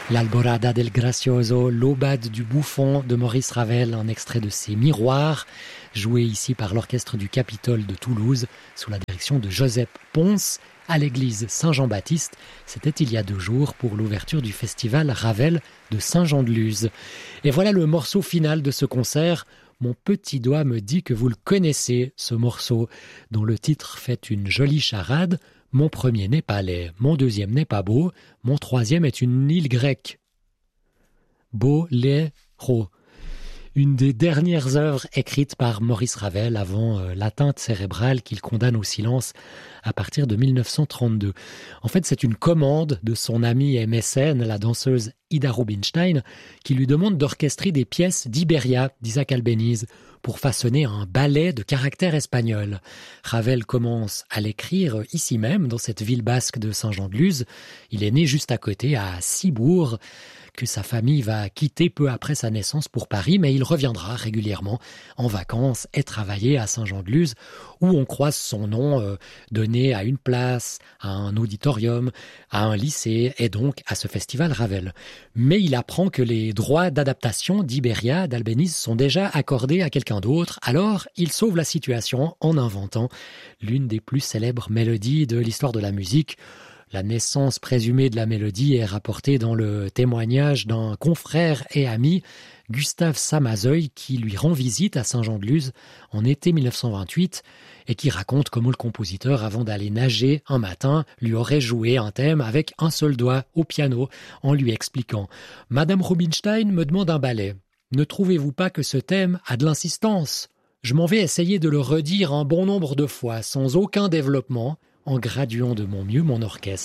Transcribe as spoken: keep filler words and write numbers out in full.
L'Alborada del Gracioso, l'aubade du bouffon de Maurice Ravel, un extrait de ses Miroirs, joué ici par l'orchestre du Capitole de Toulouse, sous la direction de Joseph Pons, à l'église Saint-Jean-Baptiste. C'était il y a deux jours pour l'ouverture du festival Ravel de Saint-Jean-de-Luz. Et voilà le morceau final de ce concert. Mon petit doigt me dit que vous le connaissez, ce morceau, dont le titre fait une jolie charade. Mon premier n'est pas laid, mon deuxième n'est pas beau, mon troisième est une île grecque. Boléro. Une des dernières œuvres écrites par Maurice Ravel avant euh, l'atteinte cérébrale qu'il condamne au silence à partir de mille neuf cent trente-deux. En fait, c'est une commande de son amie et mécène, la danseuse Ida Rubinstein, qui lui demande d'orchestrer des pièces d'Iberia d'Isaac Albéniz pour façonner un ballet de caractère espagnol. Ravel commence à l'écrire ici même, dans cette ville basque de Saint-Jean-de-Luz. Il est né juste à côté, à Cibourg, que sa famille va quitter peu après sa naissance pour Paris, mais il reviendra régulièrement en vacances et travailler à Saint-Jean-de-Luz, où on croise son nom euh, donné à une place, à un auditorium, à un lycée et donc à ce festival Ravel. Mais il apprend que les droits d'adaptation d'Iberia, d'Albéniz, sont déjà accordés à quelqu'un d'autre, alors il sauve la situation en inventant l'une des plus célèbres mélodies de l'histoire de la musique. La naissance présumée de la mélodie est rapportée dans le témoignage d'un confrère et ami, Gustave Samazoy, qui lui rend visite à Saint-Jean-de-Luz en été mille neuf cent vingt-huit et qui raconte comment le compositeur, avant d'aller nager un matin, lui aurait joué un thème avec un seul doigt au piano en lui expliquant « Madame Rubinstein me demande un ballet. Ne trouvez-vous pas que ce thème a de l'insistance ? Je m'en vais essayer de le redire un bon nombre de fois, sans aucun développement, en graduant de mon mieux mon orchestre. »